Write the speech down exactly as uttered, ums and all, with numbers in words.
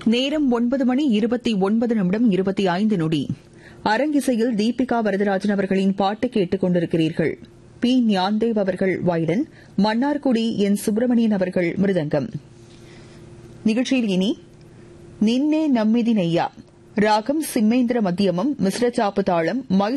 நேரம் ஒன்பது மணி இருபத்தி ஒன்பது நிமிடம் இருபத்தி ஐந்து நொடி. அரங்கிசையில் தீபிகா வரதராஜன் அவர்களின் பாட்டு கேட்டுக் கொண்டிருக்கிறீர்கள். பி ஞான்தேவ் அவர்கள் வயலின், மன்னார்குடி என் சுப்பிரமணியன் அவர்கள் மிருதங்கம். நிகழ்ச்சியில் இனி நின்னே நம்மிதி நெய்யா ராகம் சிம்மேந்திர மத்தியமம், மிஸ்ர சாப்பு தாளம், மை